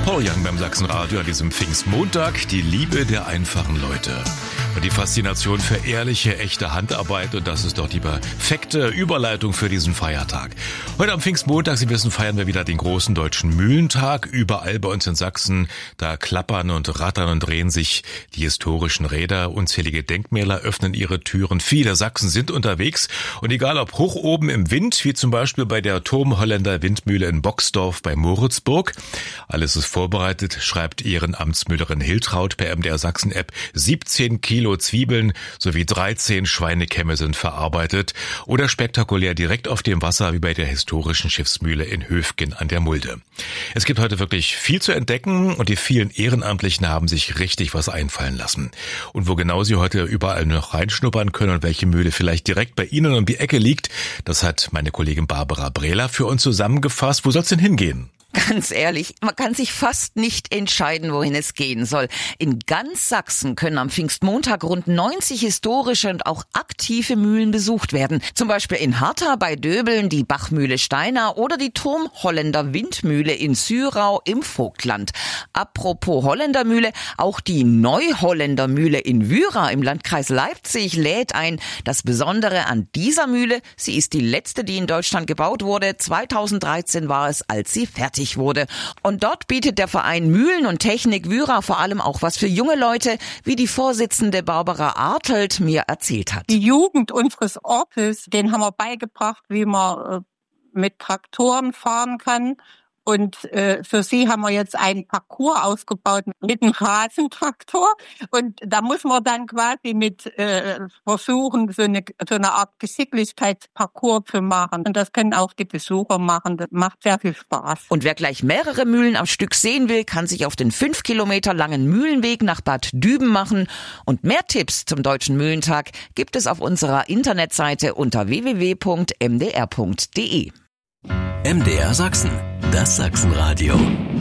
Paul Young beim Sachsenradio an diesem Pfingstmontag. Die Liebe der einfachen Leute. Und die Faszination für ehrliche, echte Handarbeit. Und das ist doch die perfekte Überleitung für diesen Feiertag. Heute am Pfingstmontag, Sie wissen, feiern wir wieder den großen deutschen Mühlentag. Überall bei uns in Sachsen, da klappern und rattern und drehen sich die historischen Räder. Unzählige Denkmäler öffnen ihre Türen. Viele Sachsen sind unterwegs. Und egal ob hoch oben im Wind, wie zum Beispiel bei der Turmholländer Windmühle in Boxdorf bei Moritzburg. Alles ist vorbereitet, schreibt Ehrenamtsmüllerin Hiltraud per MDR Sachsen App. 17 Kilo Zwiebeln sowie 13 Schweinekämme sind verarbeitet. Oder spektakulär direkt auf dem Wasser wie bei der historischen Schiffsmühle in Höfgen an der Mulde. Es gibt heute wirklich viel zu entdecken und die vielen Ehrenamtlichen haben sich richtig was einfallen lassen. Und wo genau Sie heute überall noch reinschnuppern können und welche Mühle vielleicht direkt bei Ihnen um die Ecke liegt, das hat meine Kollegin Barbara Brehler für uns zusammengefasst. Wo soll's denn hingehen? Ganz ehrlich, man kann sich fast nicht entscheiden, wohin es gehen soll. In ganz Sachsen können am Pfingstmontag rund 90 historische und auch aktive Mühlen besucht werden. Zum Beispiel in Hartha bei Döbeln die Bachmühle Steinau oder die Turmholländer Windmühle in Sürau im Vogtland. Apropos Holländermühle, auch die Neuholländermühle in Wyra im Landkreis Leipzig lädt ein. Das Besondere an dieser Mühle, sie ist die letzte, die in Deutschland gebaut wurde. 2013 war es, als sie fertig wurde. Und dort bietet der Verein Mühlen und Technik Wyra vor allem auch was für junge Leute, wie die Vorsitzende Barbara Artelt mir erzählt hat. Die Jugend unseres Ortes, denen haben wir beigebracht, wie man mit Traktoren fahren kann. Und für sie haben wir jetzt einen Parcours ausgebaut mit einem Rasentraktor. Und da muss man dann quasi mit versuchen, so eine Art Geschicklichkeitsparcours zu machen. Und das können auch die Besucher machen. Das macht sehr viel Spaß. Und wer gleich mehrere Mühlen am Stück sehen will, kann sich auf den 5 Kilometer langen Mühlenweg nach Bad Düben machen. Und mehr Tipps zum Deutschen Mühlentag gibt es auf unserer Internetseite unter www.mdr.de. MDR Sachsen, das Sachsenradio.